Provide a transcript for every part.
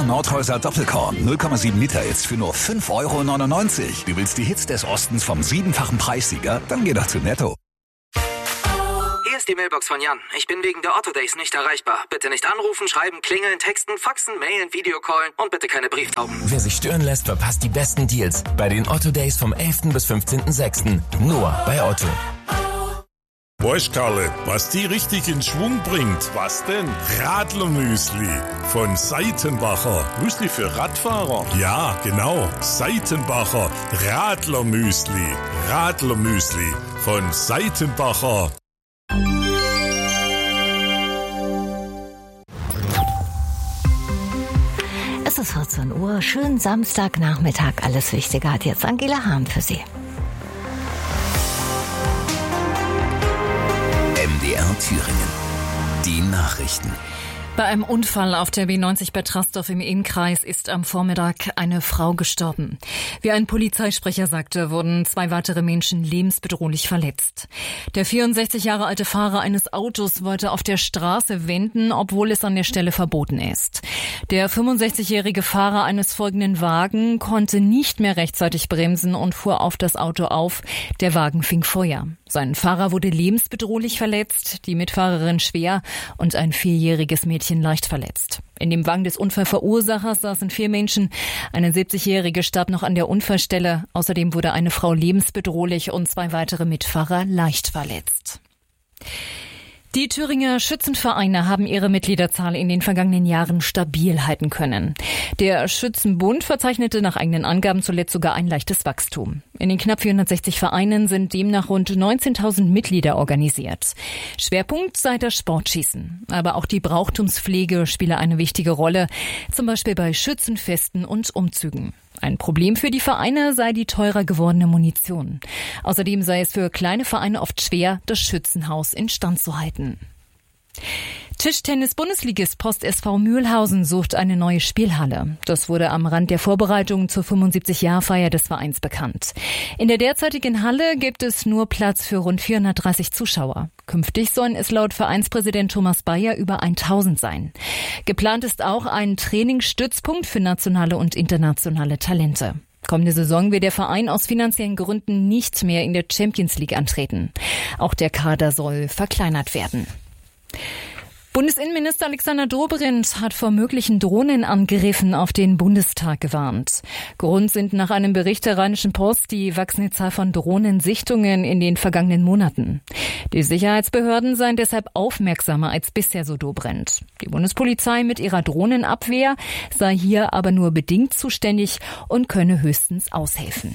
Nordhäuser Doppelkorn 0,7 Liter jetzt für nur 5,99 €. Du willst die Hits des Ostens vom 7-fachen Preissieger? Dann geh doch zu Netto. Hier ist die Mailbox von Jan. Ich bin wegen der Otto Days nicht erreichbar. Bitte nicht anrufen, schreiben, klingeln, texten, faxen, mailen, Videocallen und bitte keine Brieftauben. Wer sich stören lässt, verpasst die besten Deals bei den Otto Days vom 11. bis 15.06. Nur bei Otto. Weißt Karle, was die richtig in Schwung bringt? Was denn? Radlermüsli von Seitenbacher. Müsli für Radfahrer? Ja, genau. Seitenbacher Radlermüsli. Radlermüsli von Seitenbacher. Es ist 14 Uhr, schönen Samstagnachmittag. Alles Wichtige hat jetzt Angela Hahn für Sie. MDR Thüringen. Die Nachrichten. Bei einem Unfall auf der B90 bei Trastorf im Innkreis ist am Vormittag eine Frau gestorben. Wie ein Polizeisprecher sagte, wurden 2 weitere Menschen lebensbedrohlich verletzt. Der 64 Jahre alte Fahrer eines Autos wollte auf der Straße wenden, obwohl es an der Stelle verboten ist. Der 65-jährige Fahrer eines folgenden Wagen konnte nicht mehr rechtzeitig bremsen und fuhr auf das Auto auf. Der Wagen fing Feuer. Sein Fahrer wurde lebensbedrohlich verletzt, die Mitfahrerin schwer und ein 4-jähriges Mädchen leicht verletzt. In dem Wagen des Unfallverursachers saßen 4 Menschen. Eine 70-jährige starb noch an der Unfallstelle. Außerdem wurde eine Frau lebensbedrohlich und 2 weitere Mitfahrer leicht verletzt. Die Thüringer Schützenvereine haben ihre Mitgliederzahl in den vergangenen Jahren stabil halten können. Der Schützenbund verzeichnete nach eigenen Angaben zuletzt sogar ein leichtes Wachstum. In den knapp 460 Vereinen sind demnach rund 19.000 Mitglieder organisiert. Schwerpunkt sei das Sportschießen. Aber auch die Brauchtumspflege spiele eine wichtige Rolle, zum Beispiel bei Schützenfesten und Umzügen. Ein Problem für die Vereine sei die teurer gewordene Munition. Außerdem sei es für kleine Vereine oft schwer, das Schützenhaus instand zu halten. Tischtennis-Bundesligist Post SV Mühlhausen sucht eine neue Spielhalle. Das wurde am Rand der Vorbereitungen zur 75-Jahr-Feier des Vereins bekannt. In der derzeitigen Halle gibt es nur Platz für rund 430 Zuschauer. Künftig sollen es laut Vereinspräsident Thomas Bayer über 1000 sein. Geplant ist auch ein Trainingsstützpunkt für nationale und internationale Talente. Kommende Saison wird der Verein aus finanziellen Gründen nicht mehr in der Champions League antreten. Auch der Kader soll verkleinert werden. Bundesinnenminister Alexander Dobrindt hat vor möglichen Drohnenangriffen auf den Bundestag gewarnt. Grund sind nach einem Bericht der Rheinischen Post die wachsende Zahl von Drohnensichtungen in den vergangenen Monaten. Die Sicherheitsbehörden seien deshalb aufmerksamer als bisher, so Dobrindt. Die Bundespolizei mit ihrer Drohnenabwehr sei hier aber nur bedingt zuständig und könne höchstens aushelfen.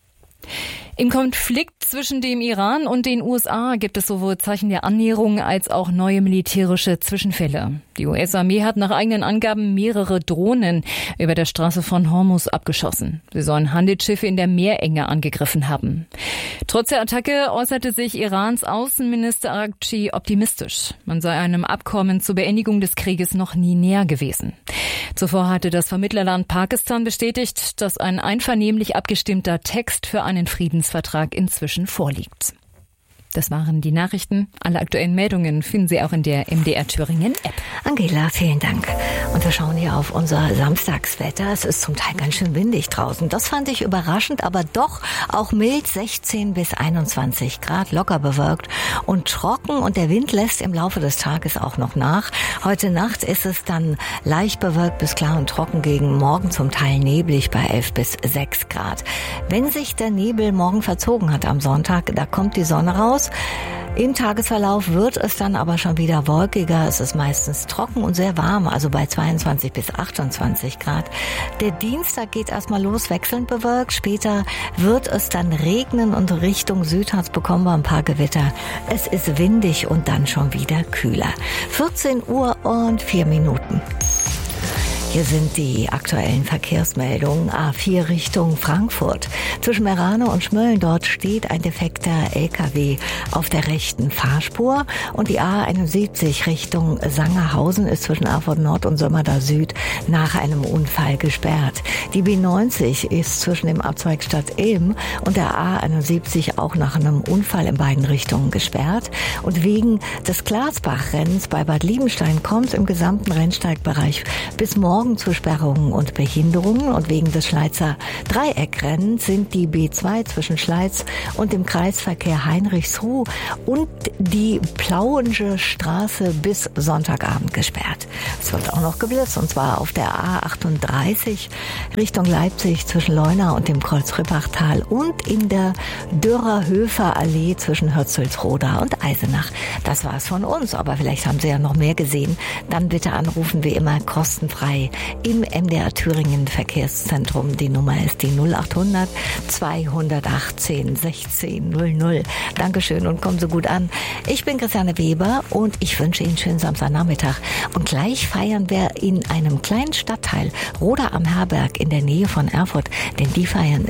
Im Konflikt zwischen dem Iran und den USA gibt es sowohl Zeichen der Annäherung als auch neue militärische Zwischenfälle. Die US-Armee hat nach eigenen Angaben mehrere Drohnen über der Straße von Hormuz abgeschossen. Sie sollen Handelsschiffe in der Meerenge angegriffen haben. Trotz der Attacke äußerte sich Irans Außenminister Araghchi optimistisch. Man sei einem Abkommen zur Beendigung des Krieges noch nie näher gewesen. Zuvor hatte das Vermittlerland Pakistan bestätigt, dass ein einvernehmlich abgestimmter Text für einen Friedensvertrag inzwischen vorliegt. Das waren die Nachrichten. Alle aktuellen Meldungen finden Sie auch in der MDR Thüringen App. Angela, vielen Dank. Und wir schauen hier auf unser Samstagswetter. Es ist zum Teil ganz schön windig draußen. Das fand ich überraschend, aber doch auch mild, 16 bis 21 Grad, locker bewölkt und trocken. Und der Wind lässt im Laufe des Tages auch noch nach. Heute Nacht ist es dann leicht bewölkt bis klar und trocken, gegen morgen zum Teil neblig bei 11 bis 6 Grad. Wenn sich der Nebel morgen verzogen hat am Sonntag, da kommt die Sonne raus. Im Tagesverlauf wird es dann aber schon wieder wolkiger. Es ist meistens trocken und sehr warm, also bei 22 bis 28 Grad. Der Dienstag geht erstmal los, wechselnd bewölkt. Später wird es dann regnen und Richtung Südharz bekommen wir ein paar Gewitter. Es ist windig und dann schon wieder kühler. 14 Uhr und 4 Minuten. Hier sind die aktuellen Verkehrsmeldungen. A4 Richtung Frankfurt. Zwischen Merano und Schmölln dort steht ein defekter LKW auf der rechten Fahrspur. Und die A71 Richtung Sangerhausen ist zwischen Erfurt Nord und Sömmerda Süd nach einem Unfall gesperrt. Die B90 ist zwischen dem Abzweig Stadt Ilm und der A71 auch nach einem Unfall in beiden Richtungen gesperrt. Und wegen des Glasbach-Rennens bei Bad Liebenstein kommt es im gesamten Rennsteigbereich bis morgen Morgenzusperrungen und Behinderungen und wegen des Schleizer Dreieckrennens sind die B2 zwischen Schleiz und dem Kreisverkehr Heinrichsruh und die Plauensche Straße bis Sonntagabend gesperrt. Es wird auch noch geblitzt, und zwar auf der A38 Richtung Leipzig zwischen Leuna und dem Kreuz-Rippachtal und in der Dürrer-Höfer Allee zwischen Hötzelsroda und Eisenach. Das war's von uns, aber vielleicht haben Sie ja noch mehr gesehen. Dann bitte anrufen, wie immer kostenfrei im MDR Thüringen Verkehrszentrum. Die Nummer ist die 0800 218 16 00. Dankeschön und kommen Sie gut an. Ich bin Christiane Weber und ich wünsche Ihnen einen schönen Samstagnachmittag. Und gleich feiern wir in einem kleinen Stadtteil, Roda am Herberg in der Nähe von Erfurt, denn die feiern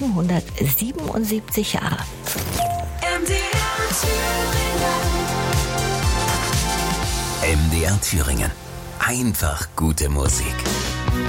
777 Jahre. MDR Thüringen. Einfach gute Musik.